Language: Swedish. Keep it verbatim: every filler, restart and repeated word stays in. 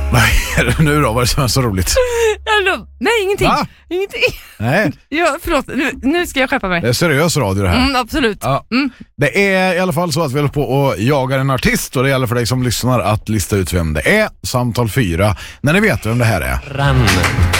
Vad är det nu då? Vad är det som är så roligt? Alltså, nej, ingenting. Va? Ingenting. Nej. Ja, förlåt. Nu, nu ska jag skärpa mig. Det är seriös radio det här. Mm, absolut. Ja. Mm. Det är i alla fall så att vi håller på och jagar en artist och det gäller för dig som lyssnar att lista ut vem det är. Samtal fyra, när ni vet vem det här är. Rann.